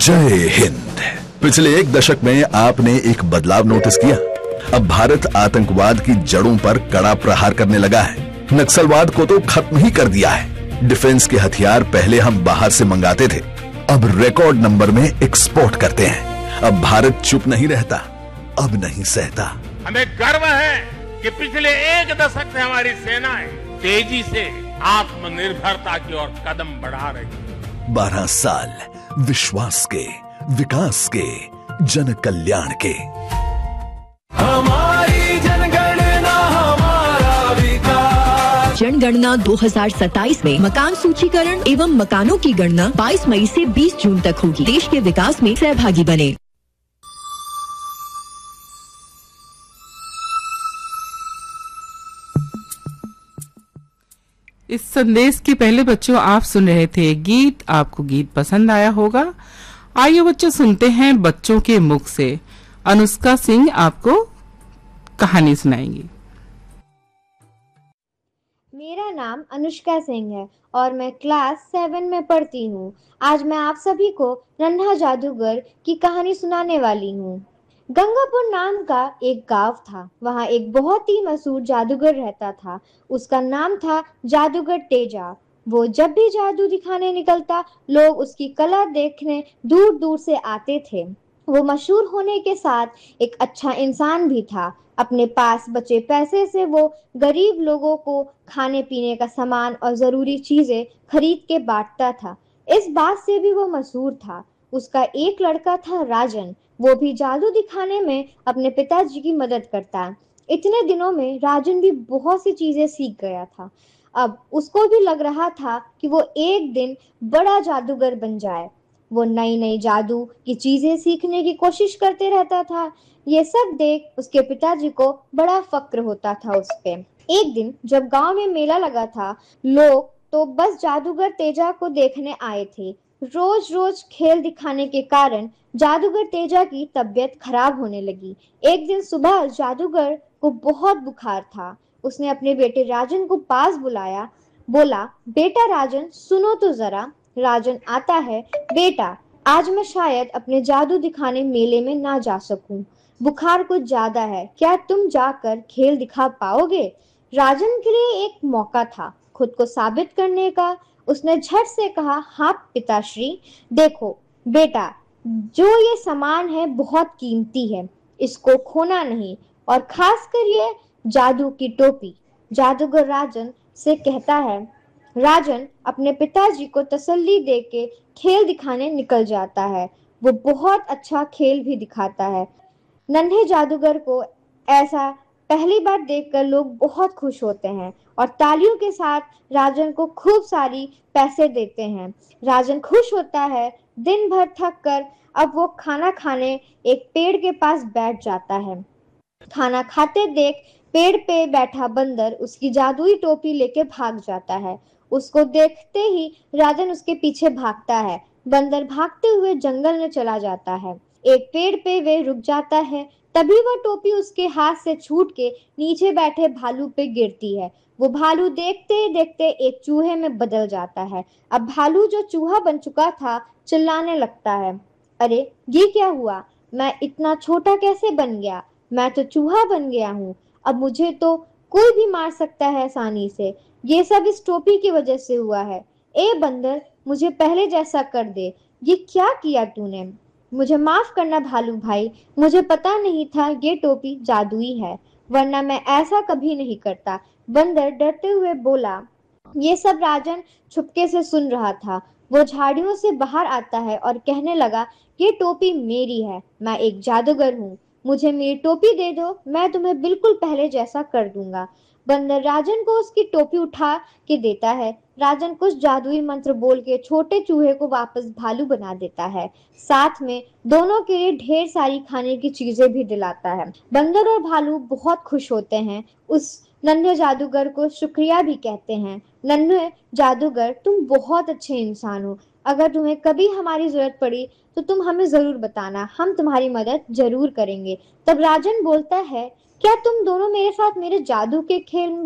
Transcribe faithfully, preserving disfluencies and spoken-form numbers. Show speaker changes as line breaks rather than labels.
जय हिंद। पिछले एक दशक में आपने एक बदलाव नोटिस किया। अब भारत आतंकवाद की जड़ों पर कड़ा प्रहार करने लगा है। नक्सलवाद को तो खत्म ही कर दिया है। डिफेंस के हथियार पहले हम बाहर से मंगाते थे, अब रिकॉर्ड नंबर में एक्सपोर्ट करते हैं। अब भारत चुप नहीं रहता, अब नहीं सहता।
हमें गर्व है कि पिछले एक दशक से हमारी सेनाएं तेजी से आत्मनिर्भरता की ओर कदम बढ़ा रही है।
बारह साल विश्वास के, विकास के, जन कल्याण के।
हमारी जनगणना हमारा विकास।
जनगणना दो हज़ार सत्ताईस में मकान सूचीकरण एवं मकानों की गणना बाईस मई से बीस जून तक होगी। देश के विकास में सहभागी बने।
इस संदेश के पहले बच्चों आप सुन रहे थे गीत। आपको गीत पसंद आया होगा। आइए बच्चों सुनते हैं बच्चों के मुख से। अनुष्का सिंह आपको कहानी सुनाएंगी।
मेरा नाम अनुष्का सिंह है और मैं क्लास सेवन में पढ़ती हूँ। आज मैं आप सभी को नन्हा जादूगर की कहानी सुनाने वाली हूँ। गंगापुर नाम का एक गांव था। वहाँ एक बहुत ही मशहूर जादूगर रहता था। उसका नाम था जादूगर तेजा। वो जब भी जादू दिखाने निकलता, लोग उसकी कला देखने दूर दूर से आते थे। वो मशहूर होने के साथ एक अच्छा इंसान भी था। अपने पास बचे पैसे से वो गरीब लोगों को खाने पीने का सामान और ज़रूरी चीज़ें खरीद के बांटता था। इस बात से भी वो मशहूर था। उसका एक लड़का था राजन। वो भी जादू दिखाने में अपने पिताजी की मदद करता। इतने दिनों में राजन भी बहुत सी चीजें सीख गया था। अब उसको भी लग रहा था कि वो एक दिन बड़ा जादूगर बन जाए। वो नई नई जादू की चीजें सीखने की कोशिश करते रहता था। ये सब देख उसके पिताजी को बड़ा फक्र होता था उस पे। एक दिन जब गांव में मेला लगा था, लोग तो बस जादूगर तेजा को देखने आए थे। रोज रोज खेल दिखाने के कारण जादूगर तेजा की तबीयत खराब होने लगी। एक दिन सुबह जादूगर को बहुत बुखार था। उसने अपने बेटे राजन को पास बुलाया। बोला, बेटा राजन सुनो तो जरा। राजन आता है। बेटा, आज मैं शायद अपने जादू दिखाने मेले में ना जा सकूं। बुखार कुछ ज्यादा है, क्या तुम जाकर खेल दिखा पाओगे? राजन के लिए एक मौका था खुद को साबित करने का। उसने झट से कहा, हाँ पिताश्री। देखो बेटा, जो ये सामान है बहुत कीमती है, इसको खोना नहीं, और खासकर ये जादू की टोपी। जादूगर राजन से कहता है। राजन अपने पिताजी को तसल्ली देके खेल दिखाने निकल जाता है। वो बहुत अच्छा खेल भी दिखाता है। नन्हे जादूगर को ऐसा पहली बार देखकर लोग बहुत खुश होते हैं और तालियों के साथ राजन को खूब सारी पैसे देते हैं। राजन खुश होता है। दिन भर थक कर अब वो खाना खाने एक पेड़ के पास बैठ जाता है। खाना खाते देख पेड़ पे बैठा बंदर उसकी जादुई टोपी लेके भाग जाता है। उसको देखते ही राजन उसके पीछे भागता है। बंदर भागते हुए जंगल में चला जाता है। एक पेड़ पे वे रुक जाता है। तभी वह टोपी उसके हाथ से छूट के नीचे बैठे भालू पे गिरती है। वो भालू देखते देखते एक चूहे में बदल जाता है। अब भालू जो चूहा बन चुका था चिल्लाने लगता है, अरे ये क्या हुआ? मैं इतना छोटा कैसे बन गया? मैं तो चूहा बन गया हूँ। अब मुझे तो कोई भी मार सकता है आसानी से। ये सब इस टोपी की वजह से हुआ है। ए बंदर, मुझे पहले जैसा कर दे। ये क्या किया तूने? मुझे माफ करना भालू भाई, मुझे पता नहीं था ये टोपी जादुई है, वरना मैं ऐसा कभी नहीं करता। बंदर डरते हुए बोला। ये सब राजन छुपके से सुन रहा था। वो झाड़ियों से बाहर आता है और कहने लगा, ये टोपी मेरी है, मैं एक जादूगर हूँ। मुझे मेरी टोपी दे दो, मैं तुम्हें बिल्कुल पहले जैसा कर दूंगा। बंदर राजन को उसकी टोपी उठा के देता है। राजन कुछ जादुई मंत्र बोल के छोटे चूहे को वापस भालू बना देता है। साथ में दोनों के लिए ढेर सारी खाने की चीजें भी दिलाता है। बंदर और भालू बहुत खुश होते हैं। उस नन्हे जादूगर को शुक्रिया भी कहते हैं। नन्हे जादूगर, तुम बहुत अच्छे इंसान हो। अगर तुम्हें कभी हमारी जरूरत पड़ी तो तुम हमें जरूर बताना, हम तुम्हारी मदद जरूर करेंगे। तब राजन बोलता है, क्या तुम दोनों मेरे साथ मेरे जादू के खेल